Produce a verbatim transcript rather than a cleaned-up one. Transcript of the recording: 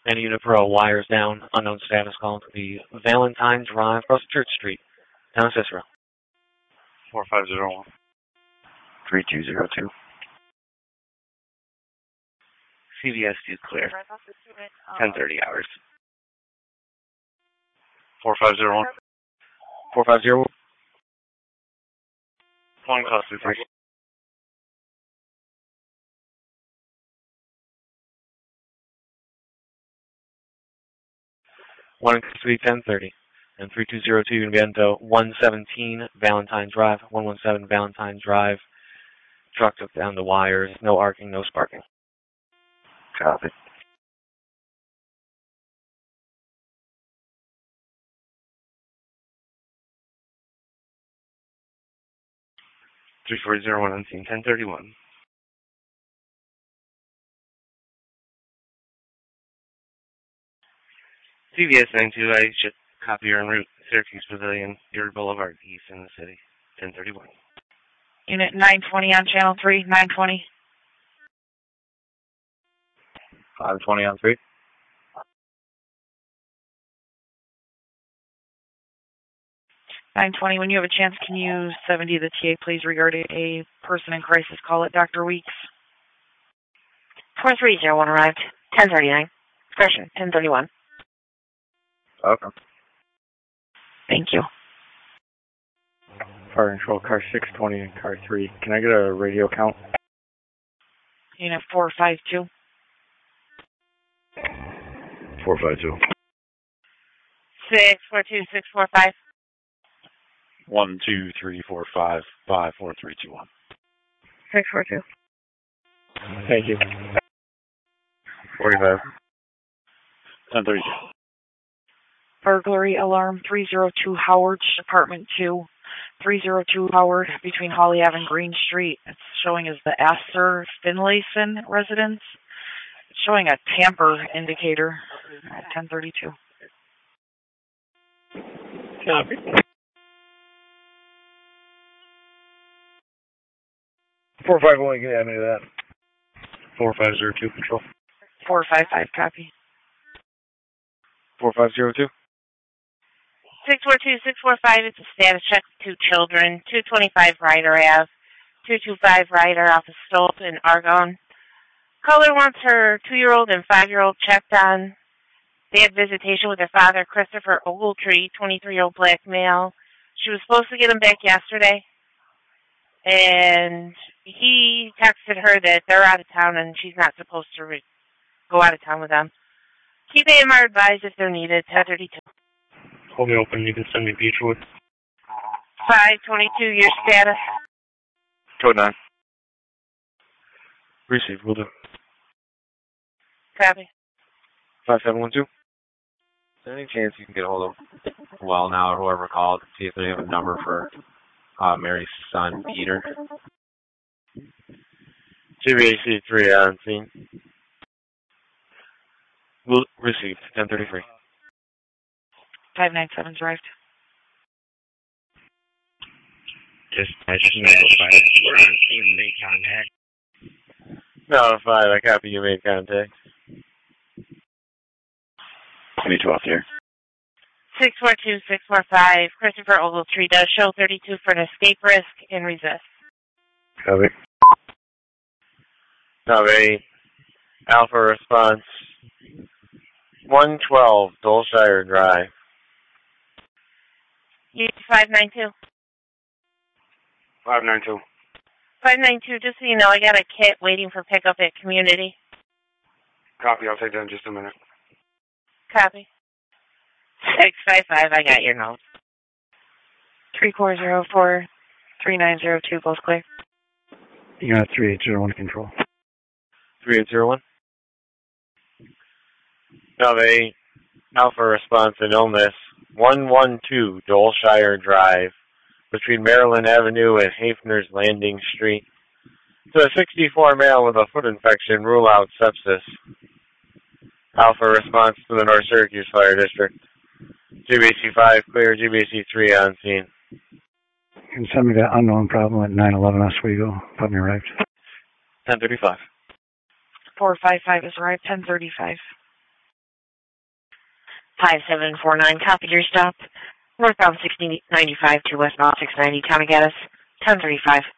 Any unit pro, wires down, unknown status, calling to the Valentine Drive across Church Street, down Cicero. four five zero one. three two zero two. C V S is clear. ten thirty hours. four five zero one. four five zero one. One cost two three. One three ten thirty. And three two zero two, you're going to be into one seventeen Valentine Drive, one one seven Valentine Drive. Truck took down the wires, no arcing, no sparking. Copy. three four zero one on scene, ten thirty-one. C V S nine two, I should copy your en route, Syracuse Pavilion, Erie Boulevard, East in the city, ten thirty-one. Unit nine twenty on channel three, nine twenty. five twenty on three. nine twenty, when you have a chance, can you seventy the T A, please, regarding a person in crisis? Call it Doctor Weeks. four three zero one arrived, ten thirty-nine. Expression, ten thirty-one. Okay. Thank you. Fire control, car six twenty and car three. Can I get a radio count? Unit four five two. four five two. six four two six four five. one two three four five five four three two one. six four two. Thank you. forty-five. ten thirty-two. Burglary alarm three zero two Howard, apartment two. three zero two Howard, between Holly Ave and Green Street. It's showing as the Astor Finlayson residence. It's showing a tamper indicator at ten thirty-two. Copy. four five one, can you add me to that? four five zero two, control. four five five, copy. four five zero two. six four two six four five, it's a status check with two children. two twenty-five Ryder Ave. two twenty-five Ryder off of Stolt in Argonne. Caller wants her two-year-old and five-year-old checked on. They had visitation with their father, Christopher Ogletree, twenty-three-year-old black male. She was supposed to get him back yesterday. And he texted her that they're out of town and she's not supposed to re- go out of town with them. Keep A M R advised if they're needed, ten thirty-two. Hold me open, you can send me Beechwood. five twenty-two, your status. Code nine. Receive, will do. Copy. five seven one two. Is there any chance you can get a hold of Well now or whoever called to see if they have a number for uh, Mary's son, Peter? G B A C three on scene. Will received, ten thirty-three. five nine seven's arrived. Just, I just notified it. We're on scene, make contact. No, five, I copy you made contact. twenty-two off here. six four two six four five, Christopher Ogletree does show thirty-two for an escape risk and resist. Copy. Copy. Alpha response. one twelve Dolshire Drive. You five nine two. five nine two. five nine two, just so you know, I got a kit waiting for pickup at community. Copy, I'll take that in just a minute. Copy. six five five, I got your notes. three four zero four, three nine zero two, both clear. You got three eight zero one control. three eight zero one. Copy. Alpha response and illness. one one two Dolshire Drive, between Maryland Avenue and Hafner's Landing Street. To a sixty-four male with a foot infection, rule out sepsis. Alpha response to the North Syracuse Fire District. G B A C five clear, G B A C three on scene. You can send me that unknown problem at nine eleven Oswego. Probably arrived. ten thirty-five. four five five has arrived, ten thirty-five. five seven four nine, copy your stop. Northbound sixty ninety-five to westbound six ninety, Town of Gaddis, ten thirty-five.